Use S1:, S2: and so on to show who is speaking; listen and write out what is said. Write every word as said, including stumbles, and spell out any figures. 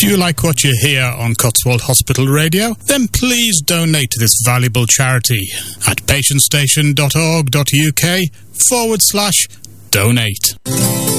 S1: Do you like what you hear on Cotswold Hospital Radio? Then please donate to this valuable charity at patientstation.org.uk forward slash donate.